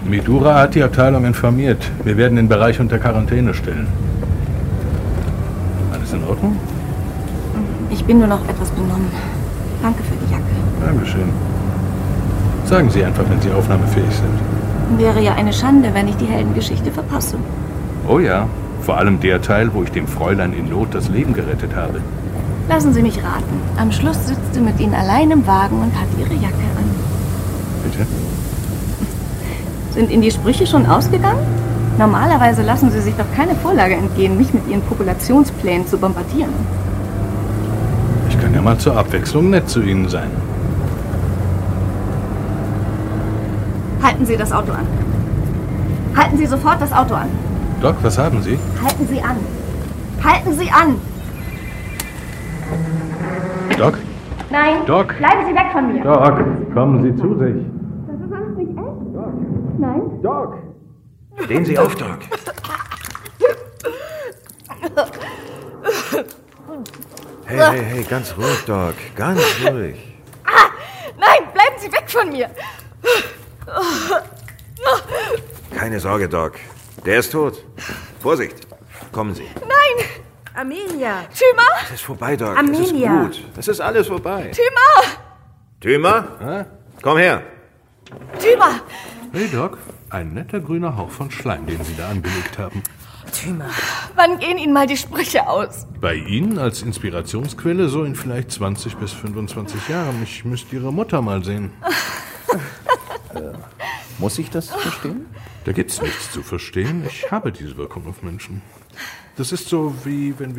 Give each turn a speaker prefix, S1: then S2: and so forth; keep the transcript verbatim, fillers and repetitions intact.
S1: Midura hat die Abteilung informiert. Wir werden den Bereich unter Quarantäne stellen. Alles in Ordnung?
S2: Ich bin nur noch etwas benommen. Danke für die Jacke.
S1: Dankeschön. Sagen Sie einfach, wenn Sie aufnahmefähig sind.
S2: Wäre ja eine Schande, wenn ich die Heldengeschichte verpasse.
S1: Oh ja, vor allem der Teil, wo ich dem Fräulein in Not das Leben gerettet habe.
S2: Lassen Sie mich raten. Am Schluss sitzt sie mit Ihnen allein im Wagen und hat ihre Jacke an.
S1: Bitte?
S2: Sind Ihnen die Sprüche schon ausgegangen? Normalerweise lassen Sie sich doch keine Vorlage entgehen, mich mit Ihren Populationsplänen zu bombardieren.
S1: Ich kann ja mal zur Abwechslung nett zu Ihnen sein.
S2: Halten Sie das Auto an. Halten Sie sofort das Auto an.
S1: Doc, was haben Sie?
S2: Halten Sie an. Halten Sie an.
S1: Doc?
S2: Nein.
S1: Doc?
S2: Bleiben Sie weg von mir.
S1: Doc, kommen Sie zu sich.
S2: Das ist alles nicht echt. Doc. Nein.
S1: Doc!
S3: Stehen Sie auf, Doc. Hey, hey, hey, ganz ruhig, Doc. Ganz ruhig.
S2: Ah, nein, bleiben Sie weg von mir.
S3: Keine Sorge, Doc. Der ist tot. Vorsicht. Kommen Sie.
S2: Nein.
S4: Amelia.
S2: Thyma.
S3: Es ist vorbei, Doc.
S4: Amelia.
S3: Es ist gut. Es ist alles vorbei.
S2: Thyma.
S3: Thyma?
S1: Hä?
S3: Komm her.
S2: Thyma.
S1: Hey, Doc. Ein netter grüner Hauch von Schleim, den Sie da angelegt haben.
S4: Thyma.
S2: Wann gehen Ihnen mal die Sprüche aus?
S1: Bei Ihnen als Inspirationsquelle so in vielleicht zwanzig bis fünfundzwanzig Jahren. Ich müsste Ihre Mutter mal sehen.
S5: äh, muss ich das verstehen?
S1: Da gibt's nichts zu verstehen. Ich habe diese Wirkung auf Menschen. Das ist so, wie wenn wir